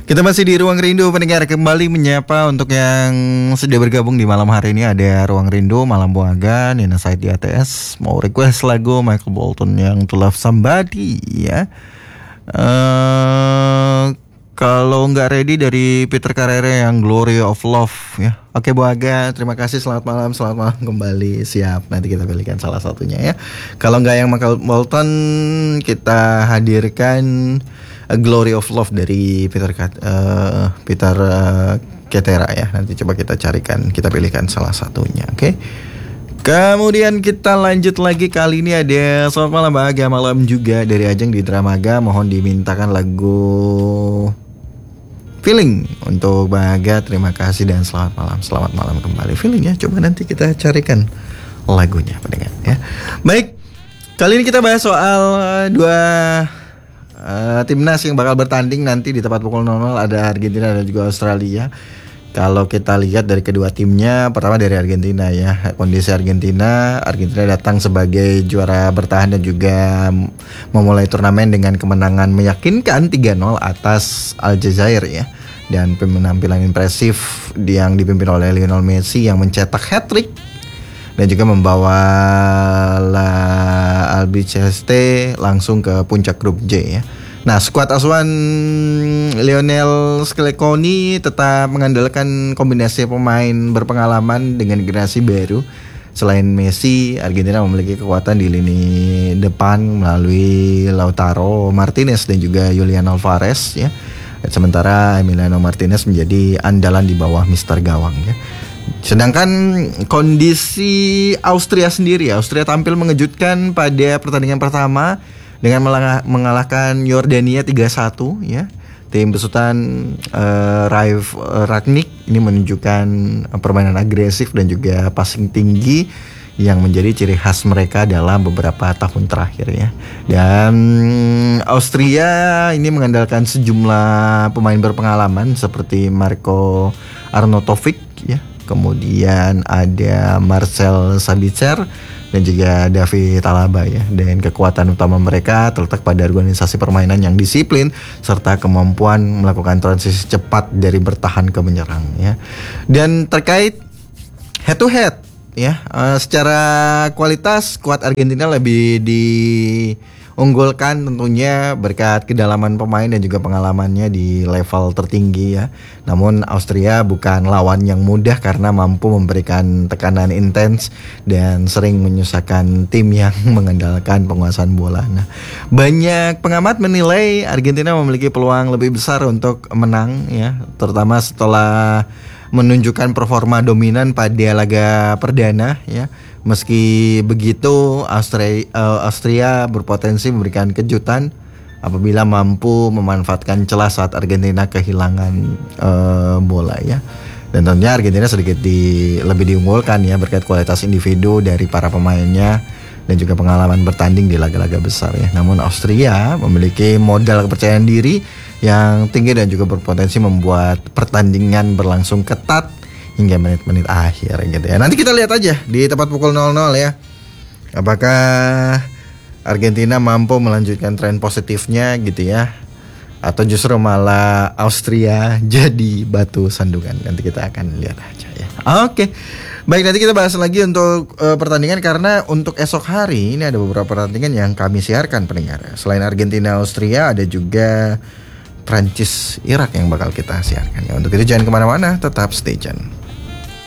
Kita masih di Ruang Rindu, pendengar, kembali menyapa untuk yang sudah bergabung di malam hari ini. Ada Ruang Rindu, Malam Buaga, Nina Said di ATS. Mau request lagu Michael Bolton yang To Love Somebody ya. Kalau nggak ready dari Peter Carrere yang Glory of Love ya. Oke Buaga, terima kasih, selamat malam kembali. Siap, nanti kita pilihkan salah satunya ya. Kalau nggak yang Michael Bolton, kita hadirkan A Glory of Love dari Peter Cetera ya. Nanti coba kita carikan, kita pilihkan salah satunya, oke? Kemudian kita lanjut lagi, kali ini ada Selamat Malam Bahagia Malam juga dari Ajeng di Dramaga. Mohon dimintakan lagu Feeling untuk Bahagia. Terima kasih dan selamat malam kembali. Feeling ya, coba nanti kita carikan lagunya pendengar ya. Baik, kali ini kita bahas soal dua timnas yang bakal bertanding nanti di tepat pukul 00. Ada Argentina dan juga Australia. Kalau kita lihat dari kedua timnya, pertama dari Argentina ya. Kondisi Argentina datang sebagai juara bertahan dan juga memulai turnamen dengan kemenangan meyakinkan 3-0 atas Aljazair ya. Dan penampilan impresif yang dipimpin oleh Lionel Messi yang mencetak hat-trick dan juga membawa La Albiceleste langsung ke puncak grup J ya. Nah, skuad asuhan Lionel Scaloni tetap mengandalkan kombinasi pemain berpengalaman dengan generasi baru. Selain Messi, Argentina memiliki kekuatan di lini depan melalui Lautaro Martinez dan juga Julian Alvarez ya. Sementara Emiliano Martinez menjadi andalan di bawah Mister Gawang ya. Sedangkan kondisi Austria sendiri, Austria tampil mengejutkan pada pertandingan pertama dengan mengalahkan Yordania 3-1 ya. Tim besutan Raif Ragnik ini menunjukkan permainan agresif dan juga passing tinggi yang menjadi ciri khas mereka dalam beberapa tahun terakhir ya. Dan Austria ini mengandalkan sejumlah pemain berpengalaman seperti Marko Arnautovic ya. Kemudian ada Marcel Sabitzer dan juga David Alaba ya. Dan kekuatan utama mereka terletak pada organisasi permainan yang disiplin serta kemampuan melakukan transisi cepat dari bertahan ke menyerang ya. Dan terkait head to head ya, secara kualitas skuad Argentina lebih diunggulkan tentunya berkat kedalaman pemain dan juga pengalamannya di level tertinggi ya. Namun Austria bukan lawan yang mudah karena mampu memberikan tekanan intens dan sering menyusahkan tim yang mengandalkan penguasaan bola. Nah, banyak pengamat menilai Argentina memiliki peluang lebih besar untuk menang ya, terutama setelah menunjukkan performa dominan pada laga perdana ya. Meski begitu, Austria berpotensi memberikan kejutan apabila mampu memanfaatkan celah saat Argentina kehilangan bola ya. Dan tentunya Argentina sedikit lebih diunggulkan ya berkat kualitas individu dari para pemainnya dan juga pengalaman bertanding di laga-laga besar ya. Namun Austria memiliki modal kepercayaan diri yang tinggi dan juga berpotensi membuat pertandingan berlangsung ketat hingga menit-menit akhir gitu ya. Nanti kita lihat aja di tepat pukul 00 ya. Apakah Argentina mampu melanjutkan tren positifnya gitu ya, atau justru malah Austria jadi batu sandungan. Nanti kita akan lihat aja ya. Oke. Baik, nanti kita bahas lagi untuk pertandingan, karena untuk esok hari ini ada beberapa pertandingan yang kami siarkan pendengar. Selain Argentina Austria, ada juga Prancis Irak yang bakal kita siarkan ya. Untuk itu jangan kemana-mana, tetap stay tune.